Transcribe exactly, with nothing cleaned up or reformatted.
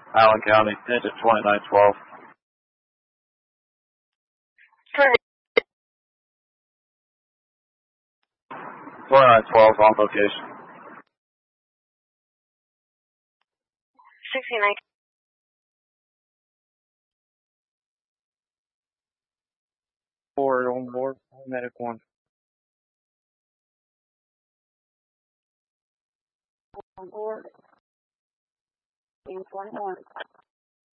Allen County, engine twenty-nine twelve. twenty-nine twelve on location. sixty-nine. Forward on board, medic one. On board. twenty-one.